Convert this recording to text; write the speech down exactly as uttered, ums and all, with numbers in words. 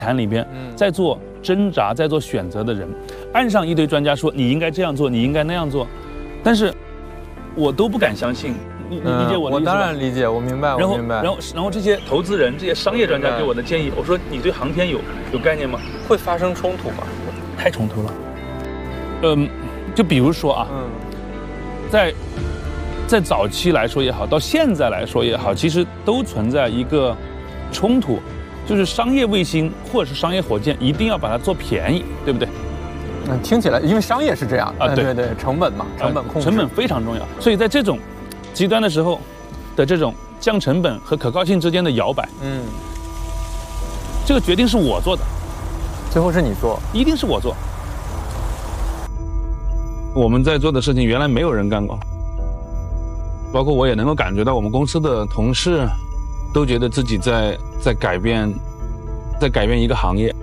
坛里边在做挣扎、在做选择的人。岸上一堆专家说你应该这样做，你应该那样做，但是我都不敢相信。你你理解我的意思吗？ 我当然理解，我明白， 然后我明白。 然后然后这些投资人、这些商业专家给我的建议，我说你对航天有有概念吗？ 会发生冲突吗？ 太冲突了。嗯，就比如说啊，嗯，在在早期来说也好，到现在来说也好，其实都存在一个冲突，就是商业卫星或者是商业火箭一定要把它做便宜，对不对？ 嗯，听起来因为商业是这样啊，对对对，成本嘛，成本控制， 成本非常重要。所以在这种极端的时候的这种降成本和可靠性之间的摇摆，嗯，这个决定是我做的， 最后是你做， 一定是我做。我们在做的事情原来没有人干过，包括我也能够感觉到我们公司的同事都觉得自己在在改变在改变一个行业。